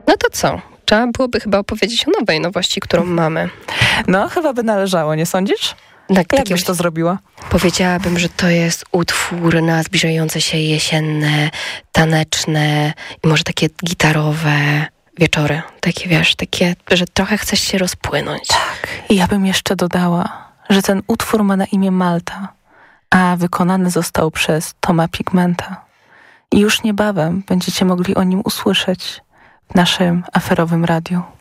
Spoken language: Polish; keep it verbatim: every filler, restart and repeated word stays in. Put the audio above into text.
No to co? Trzeba byłoby chyba opowiedzieć o nowej nowości, którą mamy. No, chyba by należało, nie sądzisz? Tak, Jak byś to zrobiła? Powiedziałabym, że to jest utwór na zbliżające się jesienne, taneczne i może takie gitarowe wieczory. Takie, wiesz, takie, że trochę chcesz się rozpłynąć. Tak. I ja bym jeszcze dodała, że ten utwór ma na imię Malta, a wykonany został przez Toma Pigmenta. I już niebawem będziecie mogli o nim usłyszeć w naszym aferowym radiu.